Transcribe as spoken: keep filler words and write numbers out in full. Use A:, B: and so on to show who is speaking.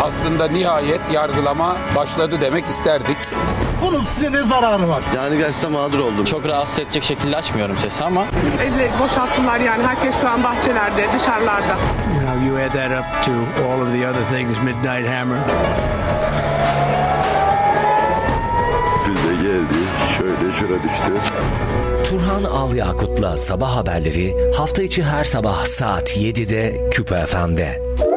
A: aslında nihayet yargılama başladı demek isterdik.
B: Bunun size ne zararı var?
C: Yani gerçekten mağdur oldum.
D: Çok rahatsız edecek şekilde açmıyorum sesi ama.
E: Elle boşalttılar yani. Herkes şu an bahçelerde, dışarılarda.
F: You know, you add that up to all of the other things, Midnight Hammer.
C: Füze geldi, şöyle şura düştü.
G: Turhan Alyakut'la Sabah Haberleri hafta içi her sabah saat yedide Küpe F M'de.